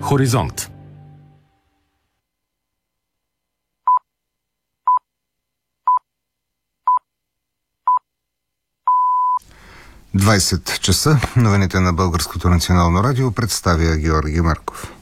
Хоризонт. часа. Новините на Българското национално радио представя Георги Марков.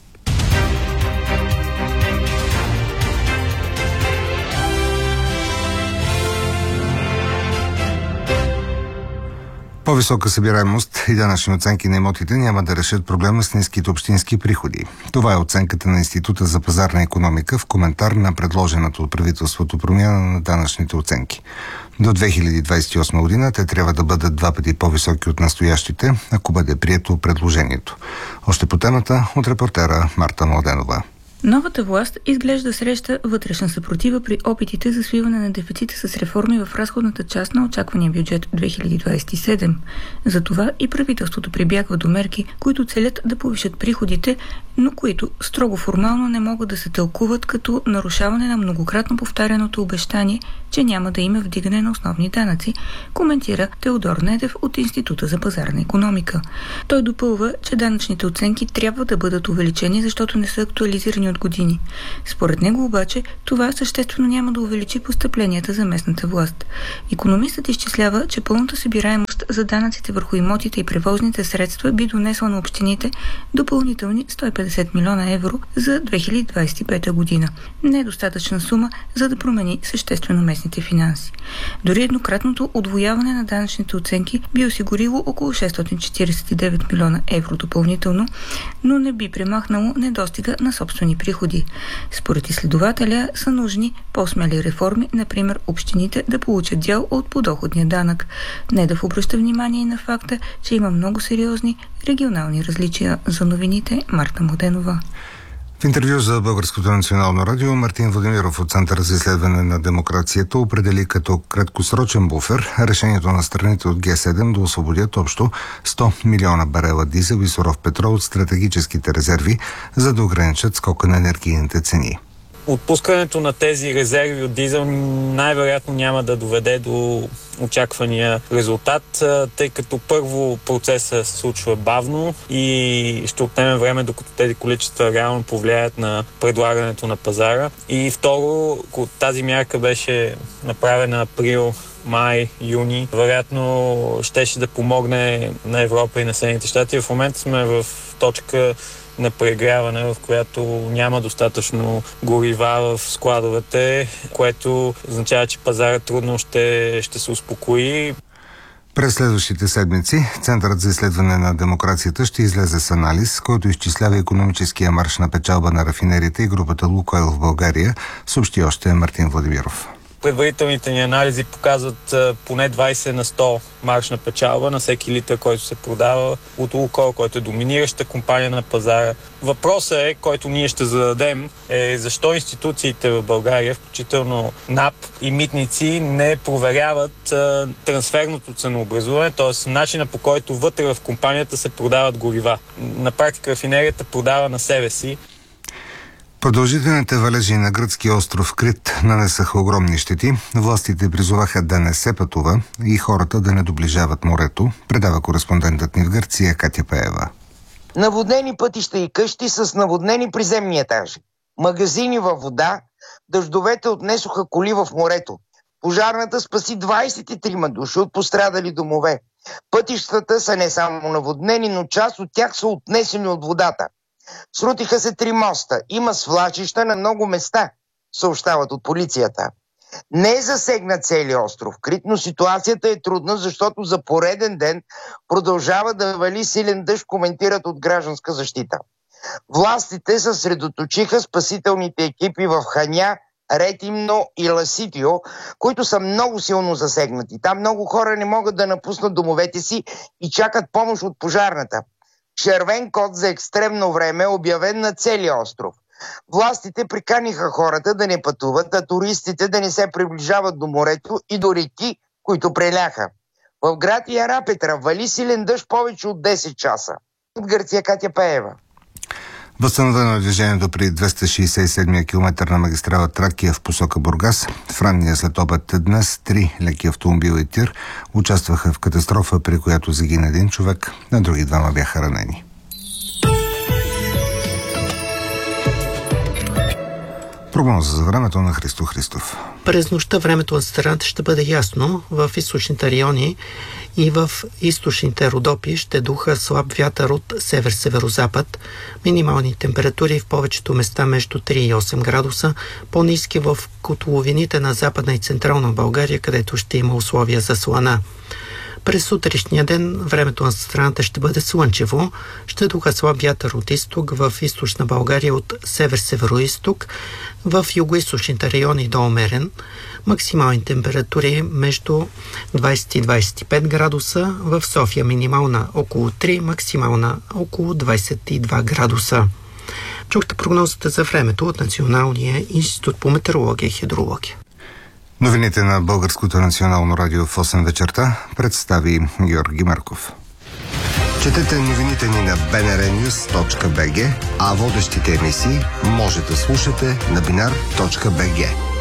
По-висока събираемост и данъчни оценки на имотите няма да решат проблема с ниските общински приходи. Това е оценката на Института за пазарна икономика в коментар на предложената от правителството промяна на данъчните оценки. До 2028 година те трябва да бъдат 2 пъти по-високи от настоящите, ако бъде прието предложението. Още по темата от репортера Марта Младенова. Новата власт изглежда среща вътрешна съпротива при опитите за свиване на дефицита с реформи в разходната част на очаквания бюджет 2027. Затова и правителството прибягва до мерки, които целят да повишат приходите, но които строго формално не могат да се тълкуват като нарушаване на многократно повтаряното обещание, че няма да има вдигане на основни данъци, коментира Теодор Недев от Института за пазарна икономика. Той допълва, че данъчните оценки трябва да бъдат увеличени, защото не са актуализирани от години. Според него обаче това съществено няма да увеличи постъпленията за местната власт. Икономистът изчислява, че пълната събираемост за данъците върху имотите и превозните средства би донесла на общините допълнителни 150 милиона евро за 2025 година. Недостатъчна сума, за да промени съществено местните финанси. Дори еднократното удвояване на данъчните оценки би осигурило около 649 милиона евро допълнително, но не би премахнало недостига на собствени приходи. Според изследователя са нужни по-смели реформи, например общините да получат дял от подоходния данък. Недев обръща внимание и на факта, че има много сериозни регионални различия. За новините Марта Младенова. В интервю за Българското национално радио Мартин Владимиров от Центъра за изследване на демокрацията определи като краткосрочен буфер решението на страните от Г7 да освободят общо 100 милиона барела дизел и суров петрол от стратегическите резерви, за да ограничат скока на енергийните цени. Отпускането на тези резерви от дизел най-вероятно няма да доведе до очаквания резултат, тъй като първо процесът се случва бавно и ще отнеме време, докато тези количества реално повлияят на предлагането на пазара. И второ, ако тази мярка беше направена април, май, юни, вероятно щеше да помогне на Европа и на Съединените щати. В момента сме в точка на прегряване, в която няма достатъчно горива в складовете, което означава, че пазарът трудно ще се успокои. През следващите седмици Центърът за изследване на демокрацията ще излезе с анализ, който изчислява икономическия марж на печалба на рафинериите и групата Лукойл в България, съобщи още Мартин Владимиров. Предварителните ни анализи показват поне 20 на 100 марж на печалба на всеки литър, който се продава от Лукойл, който е доминираща компания на пазара. Въпросът е, който ние ще зададем, е защо институциите в България, включително НАП и митници, не проверяват трансферното ценообразуване, т.е. начина, по който вътре в компанията се продават горива. На практика рафинерията продава на себе си. Продължителните валежи на гръцкия остров Крит нанесаха огромни щети. Властите призоваха да не се пътува и хората да не доближават морето, предава кореспондентът ни в Гърция Катя Пеева. Наводнени пътища и къщи с наводнени приземни етажи. Магазини във вода, дъждовете отнесоха коли в морето. Пожарната спаси 23 души от пострадали домове. Пътищата са не само наводнени, но част от тях са отнесени от водата. Срутиха се 3 моста. Има свлачища на много места, съобщават от полицията. Не е засегнат целият остров Крит, но ситуацията е трудна, защото за пореден ден продължава да вали силен дъжд, коментират от гражданска защита. Властите съсредоточиха спасителните екипи в Ханя, Ретимно и Ласитио, които са много силно засегнати. Там много хора не могат да напуснат домовете си и чакат помощ от пожарната. Червен код за екстремно време е обявен на целия остров. Властите приканиха хората да не пътуват, а туристите да не се приближават до морето и до реки, които преляха. В град Ярапетра вали силен дъжд повече от 10 часа. От Гърция Катя Пеева. Възстановено е движението при 267-я километър на магистрала Тракия в посока Бургас. В ранния след обед днес 3 леки автомобила и тир участваха в катастрофа, при която загина един човек, а други 2 бяха ранени. Прогноза за времето на Христо Христов. През нощта времето на страната ще бъде ясно. В източните райони и в източните Родопи ще духа слаб вятър от север-северозапад. Минимални температури в повечето места между 3 и 8 градуса, по-ниски в котловините на Западна и Централна България, където ще има условия за слана. През сутрешния ден времето на страната ще бъде слънчево, ще духа слаб вятър от изток, в източна България от север-североизток, в югоизточните райони до умерен. Максимални температури между 20 и 25 градуса, в София минимална около 3, максимална около 22 градуса. Чухте прогнозата за времето от Националния институт по метеорология и хидрология. Новините на Българското национално радио в 8 вечерта представи Георги Марков. Четете новините ни на bnrnews.bg, а водещите емисии може да слушате на binar.bg.